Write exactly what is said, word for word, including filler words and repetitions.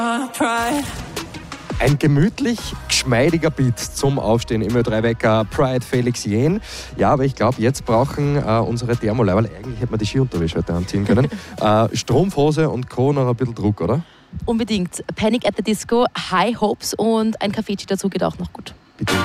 Ein gemütlich geschmeidiger Beat zum Aufstehen im Ö drei Wecker, Pride, Felix Jähn. Ja, aber ich glaube, jetzt brauchen äh, unsere Thermoleiberl, eigentlich hätte man die Skiunterwäsche heute anziehen können, äh, Strumpfhose und Co. noch ein bisschen Druck, oder? Unbedingt. Panic at the Disco, High Hopes und ein Kaffeetee dazu geht auch noch gut.